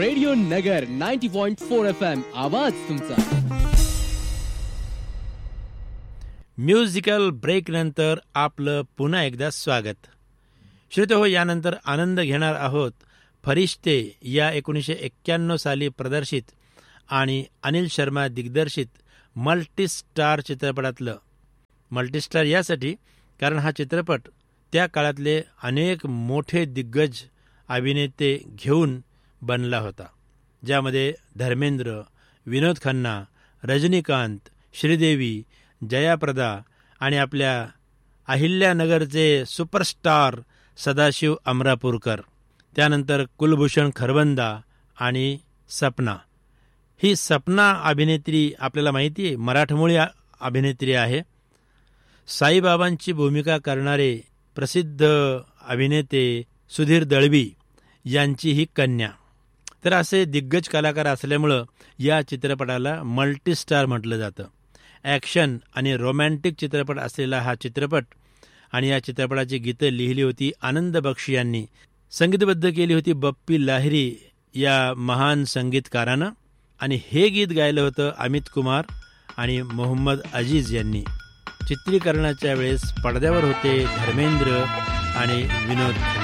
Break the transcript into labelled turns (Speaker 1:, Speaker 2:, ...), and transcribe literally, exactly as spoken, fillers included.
Speaker 1: Radio नगर ninety point four F M, आवाज तुमचा.
Speaker 2: Musical break नंतर आपलं पुन्हा एकदा स्वागत. श्रोते हो, यानंतर आनंद घेणार आहोत फरिश्ते या एकोणीसशे एक्क्याण्णव साली प्रदर्शित आणि अनिल शर्मा दिग्दर्शित मल्टीस्टार चित्रपटातलं. मल्टीस्टार यासाठी कारण हा चित्रपट त्या काळातले अनेक मोठे दिग्गज अभिनेते घेऊन बनला होता, ज्यामध्ये धर्मेंद्र, विनोद खन्ना, रजनीकांत, श्रीदेवी, जयाप्रदा आणि आपल्या अहिल्यानगरचे सुपरस्टार सदाशिव अमरापूरकर, त्यानंतर कुलभूषण खरबंदा आणि सपना. ही सपना अभिनेत्री आपल्याला माहिती आहे मराठमोळी अभिनेत्री आहे. साईबाबांची भूमिका करणारे प्रसिद्ध अभिनेते सुधीर दळवी यांची ही कन्या. तर असे दिग्गज कलाकार असल्यामुळं या चित्रपटाला मल्टीस्टार म्हटलं जातं. ॲक्शन आणि रोमॅन्टिक चित्रपट असलेला हा चित्रपट आणि या चित्रपटाची गीतं लिहिली होती आनंद बक्षी यांनी, संगीतबद्ध केली होती बप्पी लाहिरी या महान संगीतकारानं, आणि हे गीत गायलं होतं अमित कुमार आणि मोहम्मद अजीज यांनी. चित्रीकरणाच्या वेळेस पडद्यावर होते धर्मेंद्र आणि विनोद खन्ना.